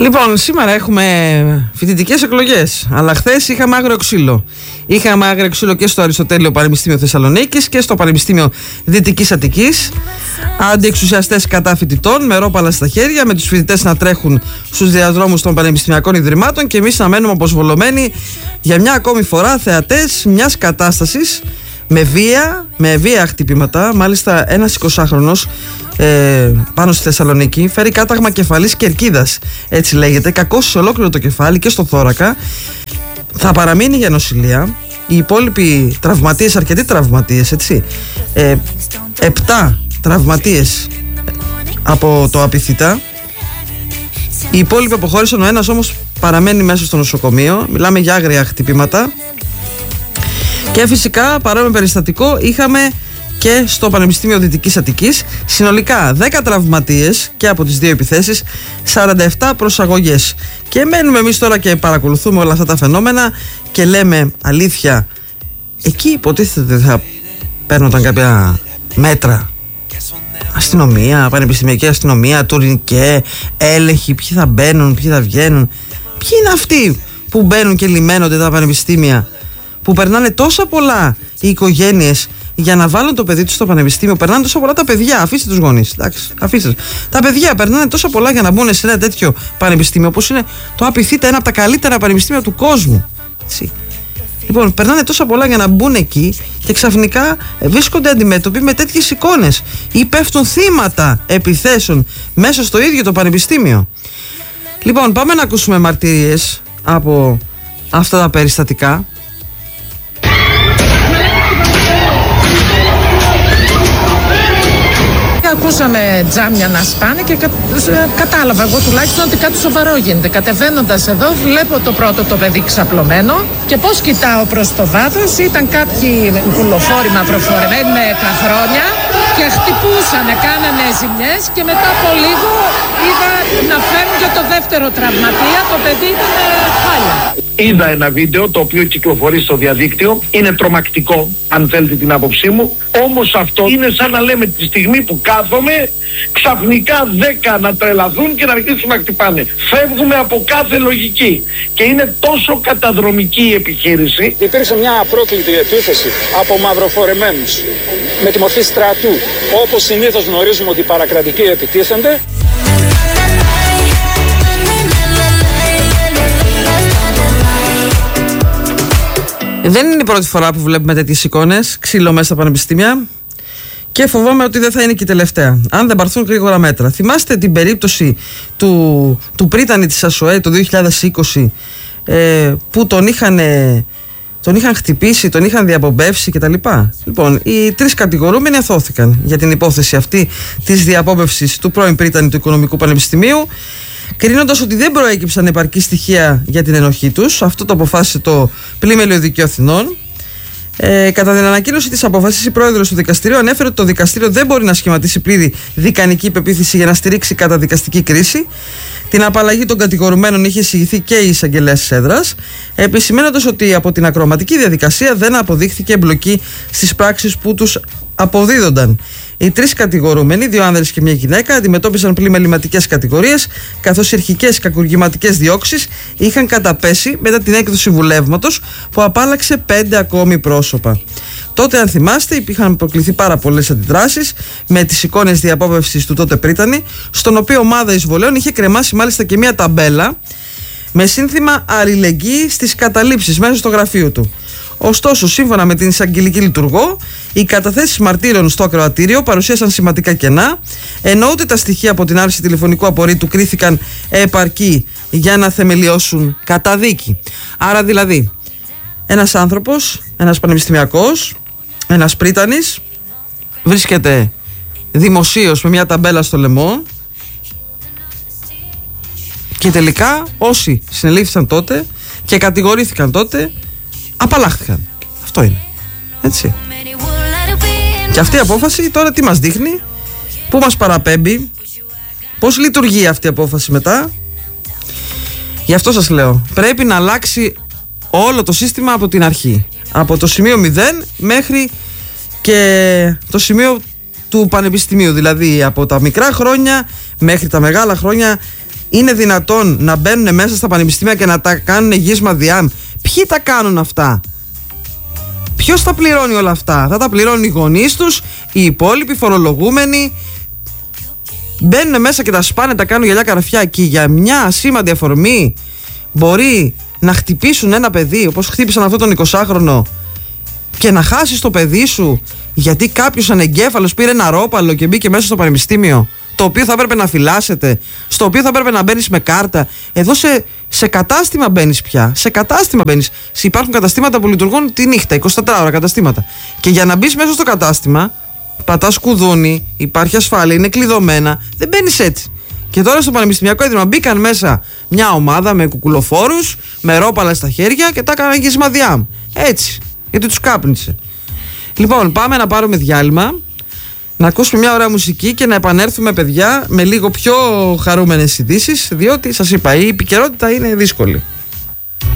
Λοιπόν, σήμερα έχουμε φοιτητικές εκλογές, αλλά χθες είχαμε άγριο ξύλο. Είχαμε άγριο ξύλο και στο Αριστοτέλειο Πανεπιστήμιο Θεσσαλονίκης και στο Πανεπιστήμιο Δυτικής Αττικής. Αντιεξουσιαστές κατά φοιτητών, με ρόπαλα στα χέρια, με τους φοιτητές να τρέχουν στους διαδρόμους των πανεπιστημιακών ιδρυμάτων και εμείς να μένουμε αποσβολωμένοι για μια ακόμη φορά θεατές μιας κατάστασης με βία χτυπήματα. Μάλιστα, ένας 20χρονος πάνω στη Θεσσαλονίκη φέρει κάταγμα κεφαλής κερκίδας, έτσι λέγεται, κακώς σε ολόκληρο το κεφάλι και στο θώρακα. Θα παραμείνει για νοσηλεία. Οι υπόλοιποι τραυματίες, αρκετοί τραυματίες, έτσι, 7 τραυματίες από το απειθήτα. Οι υπόλοιποι αποχώρησαν, ο ένας όμως παραμένει μέσα στο νοσοκομείο. Μιλάμε για άγρια χτυπήματα. Και φυσικά παρόμοιο περιστατικό είχαμε και στο Πανεπιστήμιο Δυτικής Αττικής. Συνολικά 10 τραυματίες και από τις δύο επιθέσεις, 47 προσαγωγές. Και μένουμε εμείς τώρα και παρακολουθούμε όλα αυτά τα φαινόμενα και λέμε, αλήθεια, εκεί υποτίθεται θα παίρνονταν κάποια μέτρα. Αστυνομία, πανεπιστημιακή αστυνομία, τουρνικέ, έλεγχοι, ποιοι θα μπαίνουν, ποιοι θα βγαίνουν. Ποιοι είναι αυτοί που μπαίνουν και λιμένονται τα πανεπιστήμια, που περνάνε τόσα πολλά οι οικογένειες για να βάλουν το παιδί τους στο πανεπιστήμιο? Περνάνε τόσα πολλά τα παιδιά, αφήστε τους γονείς, εντάξει, αφήστε. Τα παιδιά περνάνε τόσα πολλά για να μπουν σε ένα τέτοιο πανεπιστήμιο, όπως είναι το απειθήτα, ένα από τα καλύτερα πανεπιστήμια του κόσμου. Έτσι. Λοιπόν, περνάνε τόσα πολλά για να μπουν εκεί και ξαφνικά βρίσκονται αντιμέτωποι με τέτοιες εικόνες ή πέφτουν θύματα επιθέσεων μέσα στο ίδιο το πανεπιστήμιο. Λοιπόν, πάμε να ακούσουμε μαρτυρίες από αυτά τα περιστατικά. Ακούσαμε τζάμια να σπάνε και κατάλαβα εγώ τουλάχιστον ότι κάτι σοβαρό γίνεται. Κατεβαίνοντας εδώ βλέπω το πρώτο το παιδί ξαπλωμένο και πώς κοιτάω προς το βάθος, ήταν κάποιοι πουλοφόροι μαυροφορεμένοι με καχρόνια και χτυπούσανε, κάνανε ζημιές και μετά από λίγο είδα να φέρνουν και το δεύτερο τραυματία, το παιδί ήταν χάλια. Είδα ένα βίντεο το οποίο κυκλοφορεί στο διαδίκτυο, είναι τρομακτικό αν θέλετε την άποψή μου, όμως αυτό είναι σαν να λέμε τη στιγμή που κάθομαι ξαφνικά 10 να τρελαθούν και να αρχίσουν να χτυπάνε. Φεύγουμε από κάθε λογική και είναι τόσο καταδρομική η επιχείρηση. Υπήρξε μια απρόκλητη επίθεση από μαυροφορεμένους με τη μορφή στρατού, όπως συνήθως γνωρίζουμε ότι οι παρακρατικοί επιτίθενται. Δεν είναι η πρώτη φορά που βλέπουμε τέτοιες εικόνες, ξύλο μέσα στα πανεπιστήμια, και φοβάμαι ότι δεν θα είναι και η τελευταία, αν δεν πάρθουν γρήγορα μέτρα. Θυμάστε την περίπτωση του πρίτανη της ΑΣΟΕ το 2020, που τον είχαν χτυπήσει, τον είχαν διαπομπεύσει κτλ. Λοιπόν, οι 3 κατηγορούμενοι αθώθηκαν για την υπόθεση αυτή της διαπόμπευσης του πρώην πρίτανη του Οικονομικού Πανεπιστημίου, κρίνοντας ότι δεν προέκυψαν επαρκή στοιχεία για την ενοχή τους. Αυτό το αποφάσισε το Πλημελιωδικό Δικείο Αθηνών. Κατά την ανακοίνωση της απόφασης, η πρόεδρος του δικαστηρίου ανέφερε ότι το δικαστήριο δεν μπορεί να σχηματίσει πλήρη δικανική υπεποίθηση για να στηρίξει καταδικαστική κρίση. Την απαλλαγή των κατηγορουμένων είχε εισηγηθεί και η εισαγγελέας της έδρας, επισημαίνοντας ότι από την ακροματική διαδικασία δεν αποδείχθηκε εμπλοκή στις πράξεις που τους αποδίδονταν. Οι 3 κατηγορούμενοι, 2 άνδρες και 1 γυναίκα, αντιμετώπισαν πλημεληματικές κατηγορίες, καθώς οι αρχικές κακουργηματικές διώξεις είχαν καταπέσει μετά την έκδοση βουλεύματος που απάλλαξε 5 ακόμη πρόσωπα. Τότε, αν θυμάστε, είχαν προκληθεί πάρα πολλές αντιδράσεις με τις εικόνες διαπόμπευσης του τότε πρίτανη, στον οποίο ομάδα εισβολέων είχε κρεμάσει μάλιστα και μια ταμπέλα με σύνθημα «Αλληλεγγύη στις καταλήψεις» μέσα στο γραφείο του. Ωστόσο, σύμφωνα με την εισαγγελική λειτουργό, οι καταθέσεις μαρτύρων στο ακροατήριο παρουσίασαν σημαντικά κενά, ενώ ούτε τα στοιχεία από την άρση τηλεφωνικού απορρίτου κρίθηκαν επαρκή για να θεμελιώσουν καταδίκη. Άρα δηλαδή, ένας άνθρωπος, ένας πανεπιστημιακός, ένας πρίτανης, βρίσκεται δημοσίως με μια ταμπέλα στο λαιμό και τελικά όσοι συνελήφθησαν τότε και κατηγορήθηκαν τότε απαλλάχθηκαν. Αυτό είναι. Έτσι. Και αυτή η απόφαση τώρα τι μας δείχνει, πού μας παραπέμπει, πώς λειτουργεί αυτή η απόφαση μετά. Γι' αυτό σας λέω, πρέπει να αλλάξει όλο το σύστημα από την αρχή. Από το σημείο 0 μέχρι και το σημείο του πανεπιστημίου. Δηλαδή από τα μικρά χρόνια μέχρι τα μεγάλα χρόνια, Είναι δυνατόν να μπαίνουν μέσα στα πανεπιστήμια και να τα κάνουν γύσμα διάμ? Ποιοι τα κάνουν αυτά? Ποιος τα πληρώνει όλα αυτά? Θα τα πληρώνουν οι γονείς τους, οι υπόλοιποι φορολογούμενοι. Μπαίνουν μέσα και τα σπάνε, τα κάνουν γυαλιά καραφιά, και για μια ασήμαντη αφορμή μπορεί να χτυπήσουν ένα παιδί όπως χτύπησαν αυτόν τον 20χρονο και να χάσεις το παιδί σου γιατί κάποιος ανεγκέφαλος πήρε ένα ρόπαλο και μπήκε μέσα στο πανεπιστήμιο, το οποίο θα έπρεπε να φυλάσσεται, στο οποίο θα έπρεπε να μπαίνεις με κάρτα. Εδώ σε κατάστημα μπαίνεις πια. Σε κατάστημα μπαίνεις. Υπάρχουν καταστήματα που λειτουργούν τη νύχτα, 24 ώρα καταστήματα. Και για να μπεις μέσα στο κατάστημα, πατάς κουδούνι, υπάρχει ασφάλεια, είναι κλειδωμένα. Δεν μπαίνεις έτσι. Και τώρα στο Πανεπιστημιακό Ίδρυμα μπήκαν μέσα μια ομάδα με κουκουλοφόρους, με ρόπαλα στα χέρια και τα έκαναν γυσμαδιάμ. Έτσι. Γιατί τους κάπνισε. Λοιπόν, πάμε να πάρουμε διάλειμμα, να ακούσουμε μια ωραία μουσική και να επανέλθουμε, παιδιά, με λίγο πιο χαρούμενες ειδήσεις, διότι σας είπα, η επικαιρότητα είναι δύσκολη.